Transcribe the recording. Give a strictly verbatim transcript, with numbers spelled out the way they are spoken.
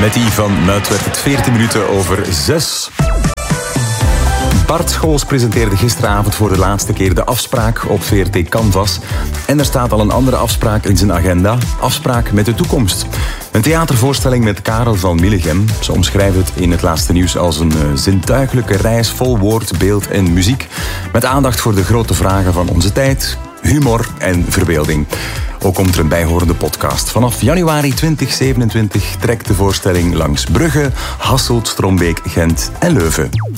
Met die van Muid werd het veertien minuten over zes. Bart Scholz presenteerde gisteravond voor de laatste keer de afspraak op V R T Canvas. En er staat al een andere afspraak in zijn agenda. Afspraak met de toekomst. Een theatervoorstelling met Karel van Millegem. Ze omschrijven het in het laatste nieuws als een uh, zintuigelijke reis vol woord, beeld en muziek. Met aandacht voor de grote vragen van onze tijd, humor en verbeelding. Ook komt er een bijhorende podcast. Vanaf januari twintig zevenentwintig trekt de voorstelling langs Brugge, Hasselt, Strombeek, Gent en Leuven.